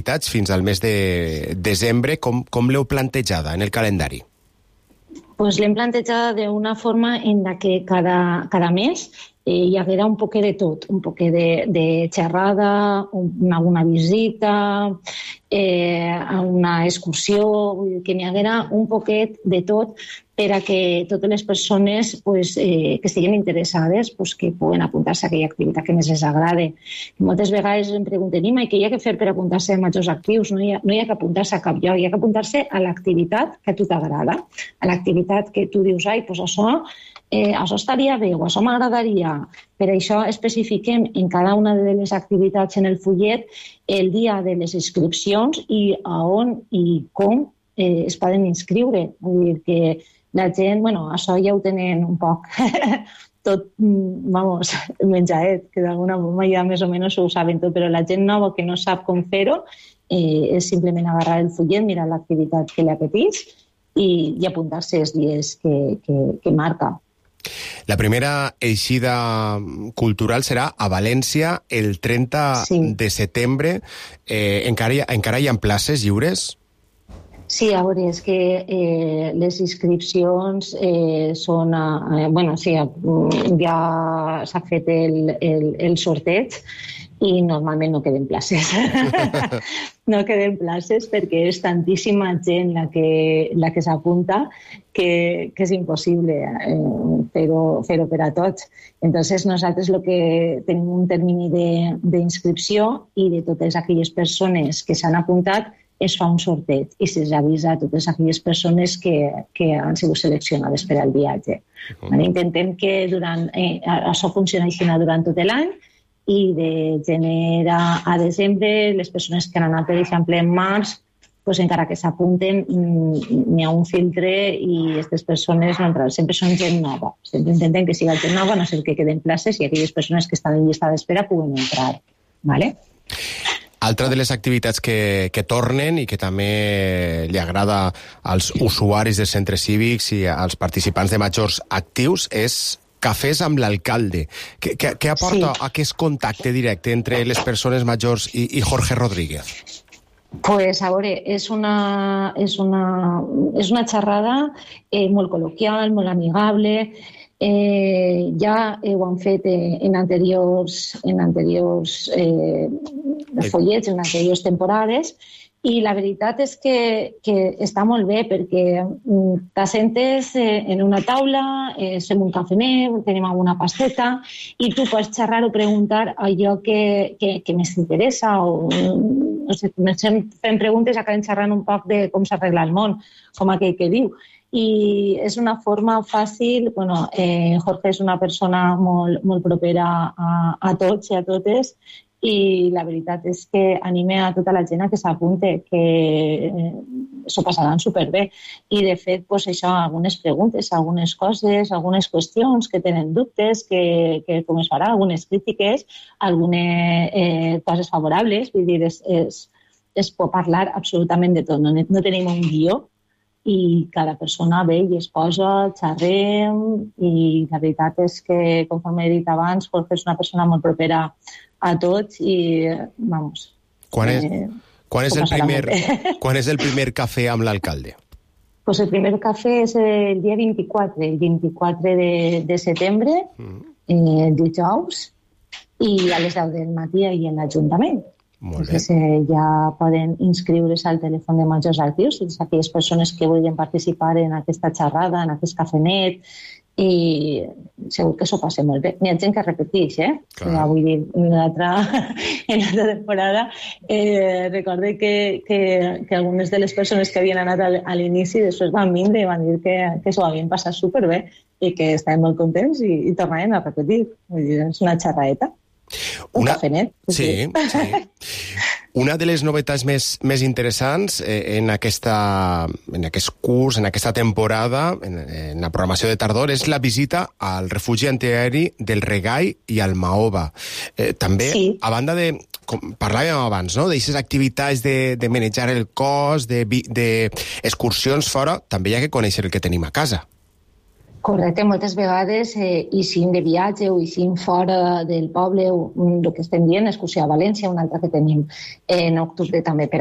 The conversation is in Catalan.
activitats fins al mes de desembre. Com l'heu plantejada en el calendari? Pues l'hem plantejada d'una forma en la que cada mes hi haguera un poquet de tot, un poquet de xerrada, una visita, una excursió, que n'hi haguera un poquet de tot per a que totes les persones que estiguin interessades que puguen apuntar-se a aquella activitat que més els agrada. Moltes vegades em pregunten, i què hi ha que fer per apuntar-se a majors actius? No hi ha que apuntar-se a cap lloc, hi ha que apuntar-se a l'activitat que a tu t'agrada, a l'activitat que tu dius, això estaria bé o això m'agradaria. Per això especifiquem en cada una de les activitats en el fullet el dia de les inscripcions i a on i com es poden inscriure. Vull dir que la gent, això ja ho tenen un poc tot, menjadet, que d'alguna forma ja més o menys ho saben tot, però la gent nova que no sap com fer-ho és simplement agarrar el fullet, mirar l'activitat que li apeteix i apuntar-se els dies que marca. La primera eixida cultural serà a València el 30 de setembre. Encara hi ha places lliures? Sí, a veure, és que les inscripcions són... ja s'ha fet el sorteig i normalment no queden places. No queden places perquè és tantíssima gent la que s'apunta que és impossible fer-ho per a tots. Entonces, nosaltres tenim un termini d'inscripció i de totes aquelles persones que s'han apuntat es fa un sorteig i se'ls avisa a totes aquelles persones que han sigut seleccionades per al viatge. Intentem que això funcioni durant tot l'any i de gener a desembre les persones que han anat, per exemple, en març, encara que s'apunten, n'hi ha un filtre i aquestes persones sempre són gent nova. Sempre intentem que sigui gent nova, no sé que queden places i aquelles persones que estan en llista d'espera puguen entrar. Altra de les activitats que tornen i que també li agrada als usuaris dels centres cívics i als participants de majors actius és cafès amb l'alcalde. Què aporta aquest contacte directe entre les persones majors i Jorge Rodríguez? Pues, a veure, és una xerrada molt col·loquial, molt amigable. Ja ho han fet en anteriors follets, en anteriors temporades, i la veritat és que està molt bé perquè t'assentes en una taula, fem un cafenet, tenim alguna pasteta i tu pots xerrar o preguntar allò que més t'interessa o fem preguntes, acabem xerrant un poc de com s'arregla el món, com aquell que diu. I és una forma fàcil, Jorge és una persona molt propera a tots i a totes i la veritat és que anima a tota la gent a que s'apunte, que s'ho passaran superbé. I de fet, algunes preguntes, algunes coses, algunes qüestions que tenen dubtes, que com es farà, algunes crítiques, algunes coses favorables, vull dir, es pot parlar absolutament de tot, no tenim un guió, i cada persona ve i es posa, xerrem, i la veritat és que, conforme he dit abans, Jorge és una persona molt propera a tots i, Quan és el primer cafè amb l'alcalde? Pues el primer cafè és el dia 24 de setembre, dijous, i a les 10 del matí i en l'Ajuntament. Entonces, ja poden inscriure's al telèfon de majors actius, aquelles persones que vulguin participar en aquesta xerrada, en aquest cafenet, i segur que s'ho passa molt bé. N'hi ha gent que repeteix, vull dir, en l'altra temporada recorde que algunes de les persones que havien anat a l'inici després van vindre i van dir que s'ho havien passat superbé i que estaven molt contents i tornaven a repetir. Vull dir, és una xerradeta. Un cafenet. Sí. Una de les novetats més interessants en aquest curs, en aquesta temporada, en la programació de tardor, és la visita al refugi antiaeri del Regall i al Maova. També, a banda de... Parlàvem abans, no?, d'aixes activitats de manejar el cos, d'excursions fora, també hi ha que conèixer el que tenim a casa. Correcte, moltes vegades eixim de viatge o eixim fora del poble, el que estem dient, excursió a València, una altra que tenim en octubre també per